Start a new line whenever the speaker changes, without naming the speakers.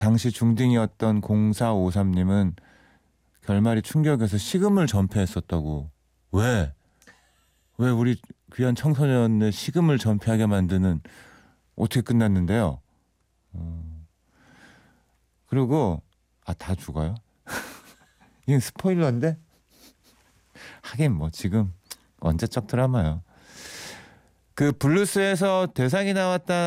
당시 중딩이었던 0453님은 결말이 충격에서 식음을 전폐했었다고. 왜? 왜 우리 귀한 청소년의 식음을 전폐하게 만드는 어떻게 끝났는데요? 그리고 다 죽어요? 이건 스포일러인데? 하긴 뭐 지금 언제적 드라마요. 그 블루스에서 대상이 나왔다